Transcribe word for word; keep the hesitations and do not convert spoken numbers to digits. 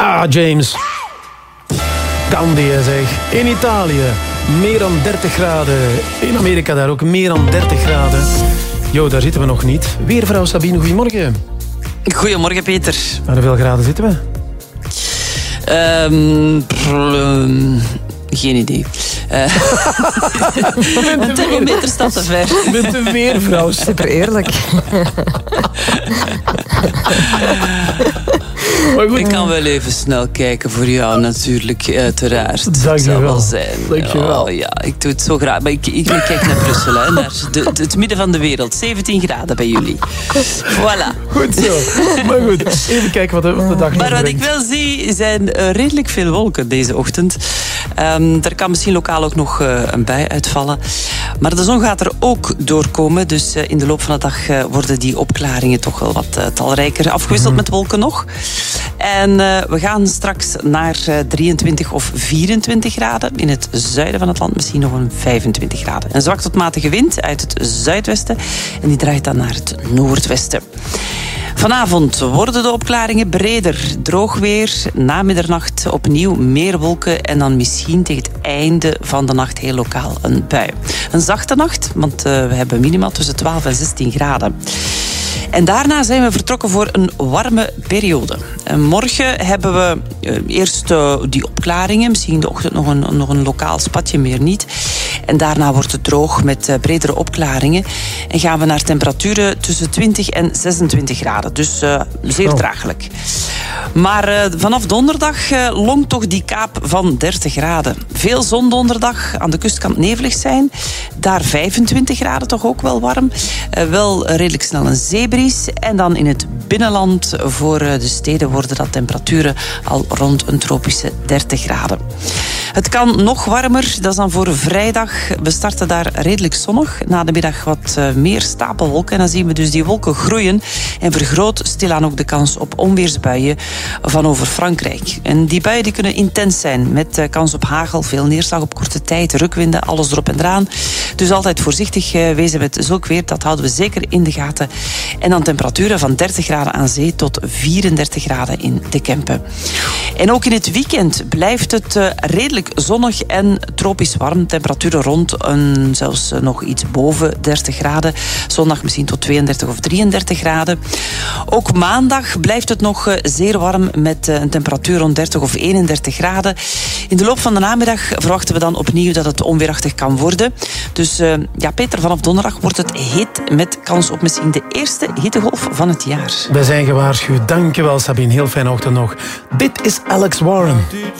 Ah, James. Kan die, zeg. In Italië, meer dan dertig graden. In Amerika daar ook meer dan dertig graden. Jo, daar zitten we nog niet. Weervrouw Sabine, goedemorgen. Goedemorgen, Peter. Aan hoeveel graden zitten we? Um, um, geen idee. Uh, een thermometer staat te ver. Met de weervrouw. Super eerlijk. Maar goed. Ik kan wel even snel kijken voor jou natuurlijk, uiteraard. Dank je wel. wel. Zijn. Dank je wel. Oh, ja, ik doe het zo graag. Maar ik, ik, ik kijk naar Brussel, hè, naar de, het midden van de wereld. zeventien graden bij jullie. Voilà. Goed zo. Maar goed, even kijken wat de, wat de dag Maar wat brengt. ik wel zie, zijn uh, redelijk veel wolken deze ochtend. Um, er kan misschien lokaal ook nog uh, een bui uitvallen. Maar de zon gaat er ook doorkomen. Dus uh, in de loop van de dag uh, worden die opklaringen toch wel wat uh, talrijker. Afgewisseld mm. met wolken nog. En uh, we gaan straks naar uh, drieëntwintig of vierentwintig graden. In het zuiden van het land misschien nog een vijfentwintig graden. Een zwak tot matige wind uit het zuidwesten. En die draait dan naar het noordwesten. Vanavond worden de opklaringen breder. Droog weer, na middernacht opnieuw meer wolken en dan misschien tegen het einde van de nacht heel lokaal een bui. Een zachte nacht, want uh, we hebben minimaal tussen twaalf en zestien graden. En daarna zijn we vertrokken voor een warme periode. En morgen hebben we uh, eerst uh, die opklaringen. Misschien in de ochtend nog een, nog een lokaal spatje, meer niet. En daarna wordt het droog met uh, bredere opklaringen. En gaan we naar temperaturen tussen twintig en zesentwintig graden. Dus uh, zeer oh. draaglijk. Maar uh, vanaf donderdag uh, longt toch die kaap van dertig graden. Veel zon donderdag, aan de kustkant nevelig zijn. Daar vijfentwintig graden, toch ook wel warm. Uh, wel redelijk snel een zeebries. En dan in het binnenland voor uh, de steden worden dat temperaturen al rond een tropische dertig graden. Het kan nog warmer, dat is dan voor vrijdag. We starten daar redelijk zonnig. Na de middag wat uh, meer stapelwolken. En dan zien we dus die wolken groeien. En vergroot stilaan ook de kans op onweersbuien van over Frankrijk. En die buien die kunnen intens zijn. Met uh, kans op hagel, veel neerslag op korte tijd, rukwinden, alles erop en eraan. Dus altijd voorzichtig uh, wezen met zulk weer. Dat houden we zeker in de gaten. En dan temperaturen van dertig graden aan zee tot vierendertig graden in de Kempen. En ook in het weekend blijft het uh, redelijk zonnig en tropisch warm. Temperaturen rond een, zelfs nog iets boven dertig graden. Zondag misschien tot tweeëndertig of drieëndertig graden. Ook maandag blijft het nog uh, zeer warm met uh, een temperatuur rond dertig of eenendertig graden. In de loop van de namiddag verwachten we dan opnieuw dat het onweerachtig kan worden. Dus uh, ja, Peter, vanaf donderdag wordt het heet met kans op misschien de eerste hittegolf van het jaar. Wij zijn gewaarschuwd. Dankjewel, Sabine. Heel fijne ochtend nog. Dit is Alex Warren.